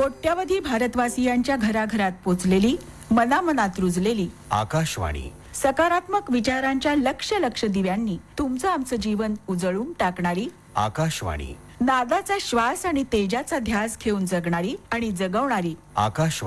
कोट्यावधी भारतवासियांच्या घराघरात पोचलेली, मनामनात रुजलेली आकाशवाणी. सकारात्मक विचारांच्या लक्ष लक्ष दिव्यांनी तुमचं आमचं जीवन उजळून टाकणारी आकाशवाणी. नादाचा श्वास आणि तेजाचा ध्यास घेऊन जगणारी आणि जगवणारी आकाशवाणी.